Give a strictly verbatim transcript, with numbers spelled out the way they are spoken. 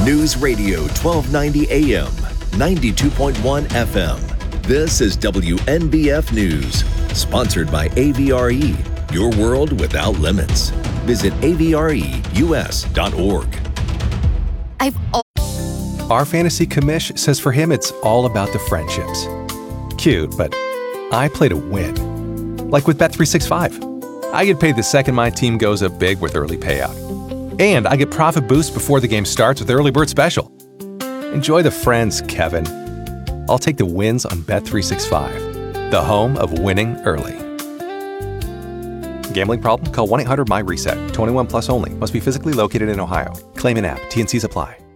News Radio twelve ninety A M, ninety-two point one F M. This is W N B F News, sponsored by A V R E, your world without limits. Visit A V R E U S dot org. I've al- Our fantasy commish says for him it's all about the friendships. Cute, but I play to win. Like with Bet three sixty-five. I get paid the second my team goes up big with early payout. And I get profit boost before the game starts with Early Bird Special. Enjoy the friends, Kevin. I'll take the wins on Bet three sixty-five, the home of winning early. Gambling problem? Call one eight hundred M Y RESET. twenty-one plus only. Must be physically located in Ohio. Claim in app. T N Cs apply.